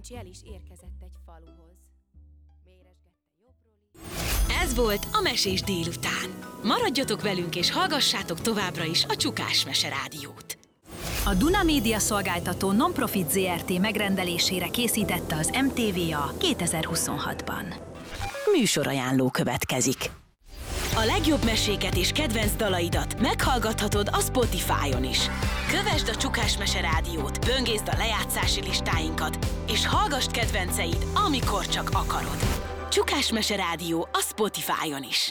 Jancsi el is érkezett egy faluhoz. Méresgette jobbról is. Ez volt a Mesés délután. Maradjatok velünk és hallgassátok továbbra is a Csukás Mese Rádiót. A Duna Média Szolgáltató Nonprofit Zrt. Megrendelésére készítette az MTVA 2026-ban. Műsorajánló következik. A legjobb meséket és kedvenc dalaidat meghallgathatod a Spotify-on is. Kövesd a Csukás Mese Rádiót, böngészd a lejátszási listáinkat, és hallgass kedvenceid, amikor csak akarod. Csukás Mese Rádió a Spotify-on is.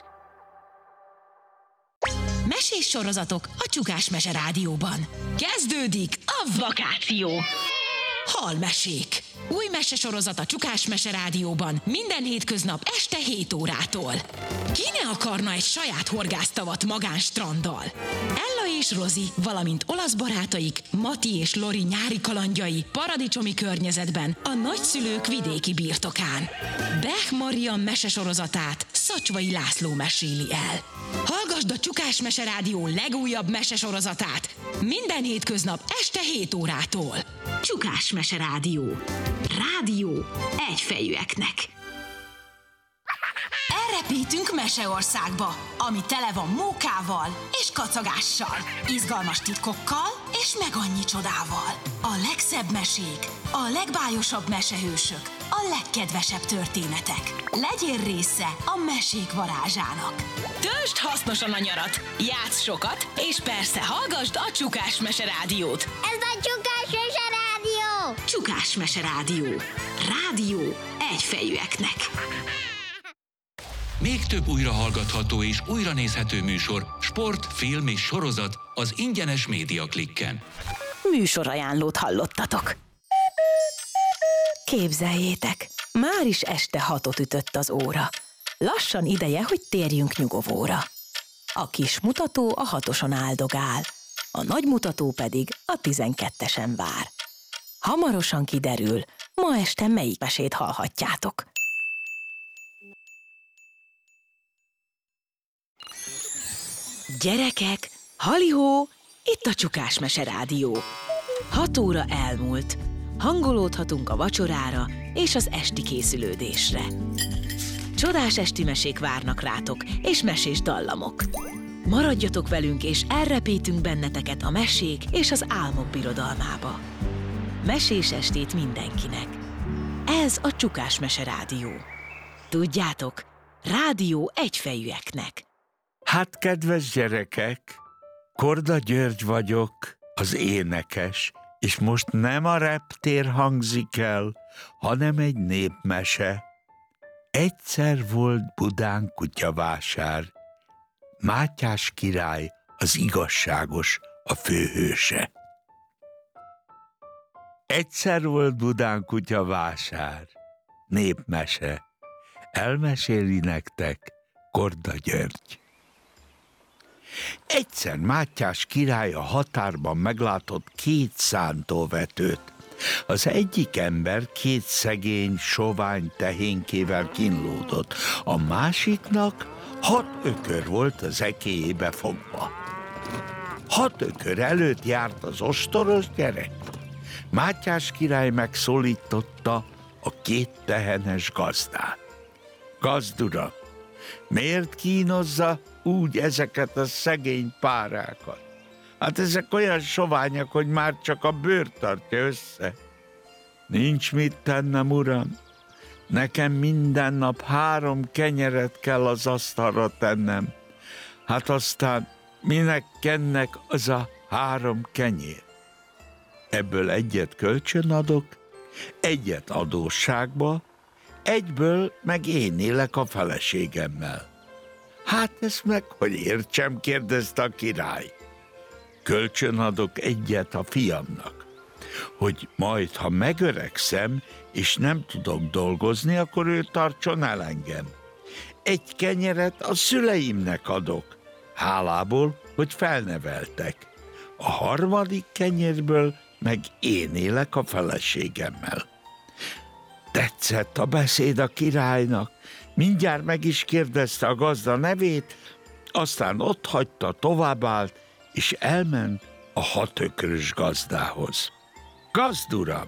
Mesés sorozatok a Csukás Mese Rádióban. Kezdődik a vakáció! Halmesék! Új mesesorozat a Csukás Mese Rádióban minden hétköznap este 7 órától. Ki ne akarna egy saját horgásztavat magánstranddal? Ella és Rozi, valamint olasz barátaik, Mati és Lori nyári kalandjai paradicsomi környezetben a nagyszülők vidéki birtokán. Bech Marian mesesorozatát Szacsvai László meséli el. Hallgasd a Csukás Mese Rádió legújabb mesesorozatát minden hétköznap este 7 órától. Csukás Mese Rádió. Rádió egyfejűeknek. Elrepítünk Meseországba, ami tele van mókával és kacagással, izgalmas titkokkal és meg annyi csodával. A legszebb mesék, a legbájosabb mesehősök, a legkedvesebb történetek. Legyél része a mesék varázsának. Töltsd hasznosan a nyarat, játsz sokat, és persze hallgasd a Csukás Mese Rádiót. Ez a Csukás Mese Rádió! Csukás Mese Rádió. Rádió egyfejűeknek. Még több újrahallgatható és újranézhető műsor, sport, film és sorozat az ingyenes Média Klikken. Műsorajánlót hallottatok. Képzeljétek, már is este 6-ot ütött az óra. Lassan ideje, hogy térjünk nyugovóra. A kis mutató a 6-oson áldogál, a nagy mutató pedig a 12-esen vár. Hamarosan kiderül, ma este melyik mesét hallhatjátok. Gyerekek, halihó, itt a Csukás Mese Rádió. 6 óra elmúlt. Hangolódhatunk a vacsorára és az esti készülődésre. Csodás esti mesék várnak rátok, és mesés dallamok. Maradjatok velünk, és elrepítünk benneteket a mesék és az álmok birodalmába. Mesés estét mindenkinek. Ez a Csukás Mese Rádió. Tudjátok, rádió egyfejűeknek. Hát, kedves gyerekek, Korda György vagyok, az énekes, és most nem a reptér hangzik el, hanem egy népmese. Egyszer volt Budán kutyavásár, Mátyás király az igazságos, a főhőse. Egyszer volt Budán kutyavásár, népmese, elmeséli nektek Korda György. Egyszer Mátyás király a határban meglátott 2 szántóvetőt. Az egyik ember 2 szegény, sovány tehénkével kínlódott, a másiknak 6 ökör volt az ekélyébe fogva. 6 ökör előtt járt az ostoros gyerek. Mátyás király megszólította a 2 tehenes gazdát. Gazduram, miért kínozza úgy ezeket a szegény párákat? Hát ezek olyan soványak, hogy már csak a bőr tartja össze. Nincs mit tennem, uram. Nekem minden nap 3 kenyeret kell az asztalra tennem. Hát aztán minek kennek az a 3 kenyér? Ebből egyet kölcsön adok, egyet adósságba, egyből meg én élek a feleségemmel. Hát ezt meg, hogy értsem, kérdezte a király. Kölcsön adok egyet a fiamnak, hogy majd, ha megöregszem, és nem tudok dolgozni, akkor ő tartson el engem. 1 kenyeret a szüleimnek adok, hálából, hogy felneveltek. A 3. kenyérből meg én élek a feleségemmel. Tetszett a beszéd a királynak, mindjárt meg is kérdezte a gazda nevét, aztán otthagyta, továbbállt, és elment a 6 ökrös gazdához. Gazduram,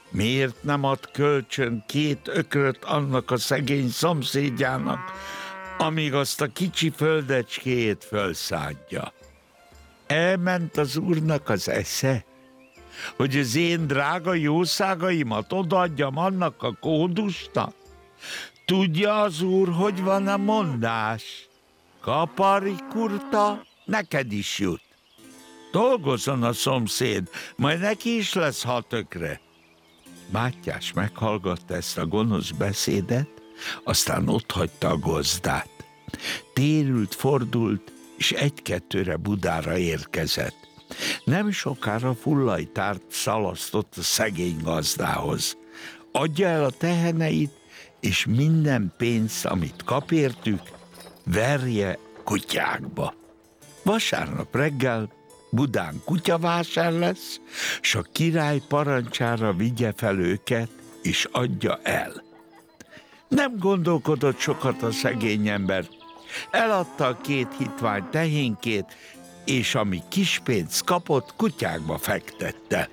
Miért nem ad kölcsön 2 ökröt annak a szegény szomszédjának, amíg azt a kicsi földecskéjét fölszádja? Elment az úrnak az esze, hogy az én drága jószágaimat odaadjam annak a kódusnak? Tudja az úr, hogy van a mondás? Kaparikurta, neked is jut. Dolgozzon a szomszéd, majd neki is lesz 6 ökre. Mátyás meghallgatta ezt a gonosz beszédet, aztán otthagyta a gazdát. Térült, fordult, és 1-2-re Budára érkezett. Nem sokára fullajtárt szalasztott a szegény gazdához. Adja el a teheneit, és minden pénzt, amit kap értük, verje kutyákba. Vasárnap reggel Budán kutyavásár lesz, s a király parancsára vigye fel őket, és adja el. Nem gondolkodott sokat a szegény ember. Eladta a 2 hitvány tehénkét, és ami kis pénzt kapott, kutyákba fektette.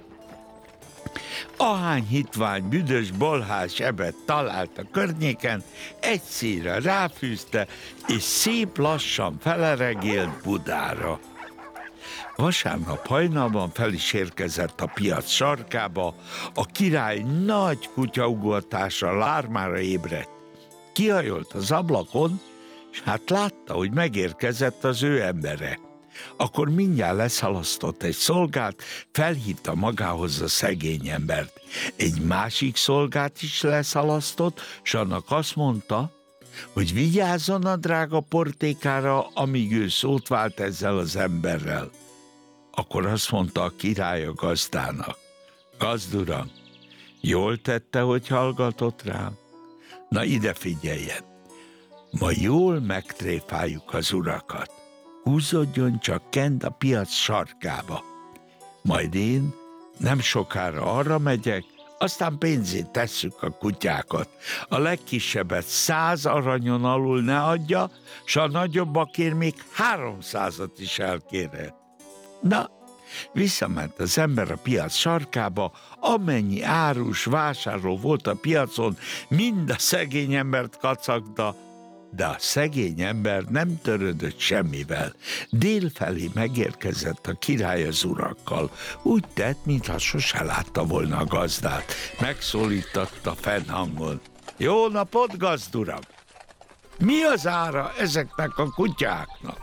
Ahány hitvány büdös bolhás ebet talált a környéken, egy szíjra ráfűzte, és szép lassan feleregélt Budára. Vasárnap hajnalban fel is érkezett a piac sarkába, a király nagy kutyaugatásra, lármára ébredt. Kihajolt az ablakon, és hát látta, hogy megérkezett az ő embere. Akkor mindjárt leszalasztott egy szolgát, felhívta magához a szegény embert. Egy másik szolgát is leszalasztott, s annak azt mondta, hogy vigyázzon a drága portékára, amíg ő szót vált ezzel az emberrel. Akkor azt mondta a király a gazdának: Gazduram, jól tette, hogy hallgatott rám. Na ide figyeljen, ma jól megtréfáljuk az urakat. Húzódjon csak kent a piac sarkába. Majd én nem sokára arra megyek, aztán pénzét tesszük a kutyákat. A legkisebbet 100 aranyon alul ne adja, s a nagyobbakért még 300-at is elkérhet. Na, visszament az ember a piac sarkába, amennyi árus vásárló volt a piacon, mind a szegény embert kacagta, de a szegény ember nem törődött semmivel. Délfelé megérkezett a király az urakkal. Úgy tett, mintha sose látta volna a gazdát. Megszólítatta fennhangon: Jó napot, gazduram! Mi az ára ezeknek a kutyáknak?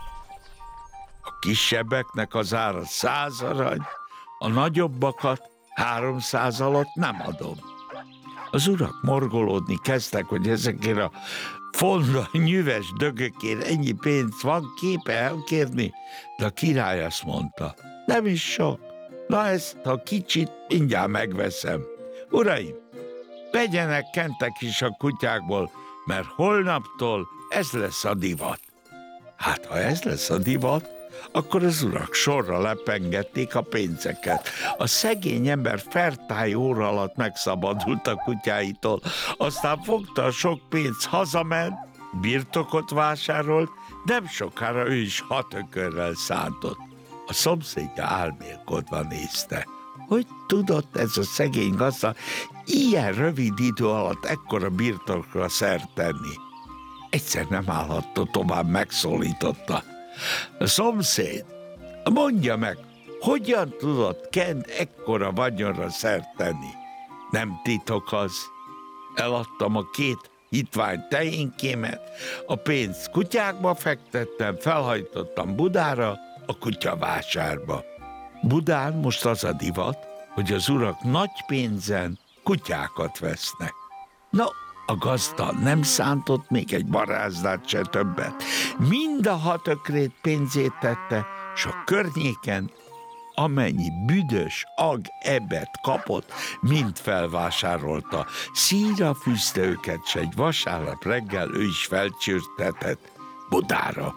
A kisebbeknek az ára 100 arany, a nagyobbakat 300 alatt nem adom. Az urak morgolódni kezdtek, hogy ezekért a fonda nyüves dögökért ennyi pénzt van képe elkérni, de a király azt mondta: nem is sok. Na ezt a kicsit mindjárt megveszem. Uraim, vegyenek kentek is a kutyákból, mert holnaptól ez lesz a divat. Hát ha ez lesz a divat, akkor az urak sorra lepengették a pénzeket. A szegény ember fertály óra alatt megszabadult a kutyáitól, aztán fogta a sok pénzt, hazament, birtokot vásárolt, nem sokára ő is 6 ökörrel szántott. A szomszédja álmélkodva nézte. Hogy tudott ez a szegény gazda ilyen rövid idő alatt ekkora birtokra szert tenni? Egyszer nem állhatta tovább, megszólította: A szomszéd, mondja meg, hogyan tudott Kent ekkora vagyonra szert tenni? Nem titok az. Eladtam a 2 hitvány tehénkémet, a pénzt kutyákba fektettem, felhajtottam Budára, a kutyavásárba. Budán most az a divat, hogy az urak nagy pénzen kutyákat vesznek. No, a gazda nem szántott még egy barázdát se többet. Mind a 6 ökrét pénzét tette, s a környéken amennyi büdös ebet kapott, mind felvásárolta. Szíjra fűzte őket, s egy vasárnap reggel ő is felcsürtetett Budára.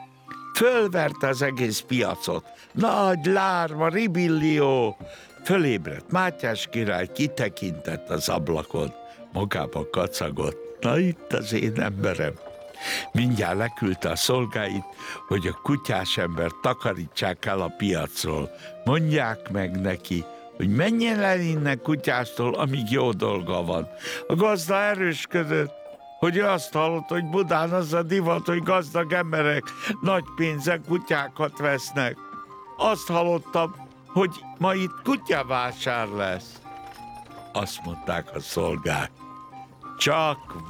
Fölverte az egész piacot. Nagy lárma, ribillió! Fölébredt Mátyás király, kitekintett az ablakon. Magába kacagott: na itt az én emberem. Mindjárt leküldte a szolgáit, hogy a kutyás embert takarítsák el a piacról. Mondják meg neki, hogy menjen el innen kutyástól, amíg jó dolga van. A gazda erősködött, hogy ő azt hallott, hogy Budán az a divat, hogy gazdag emberek nagy pénzen kutyákat vesznek. Azt hallottam, hogy ma itt kutyavásár lesz. Azt mondták a szolgák. Csak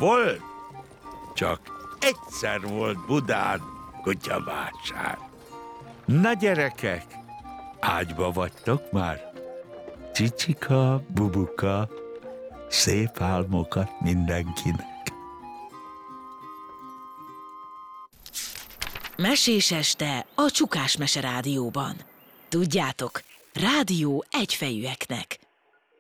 egyszer volt Budán kutyavásár. Na gyerekek, ágyba vagytok már? Csicsika, bubuka, szép álmokat mindenkinek. Mesés este a Csukás Mese Rádióban. Tudjátok, rádió egyfejűeknek.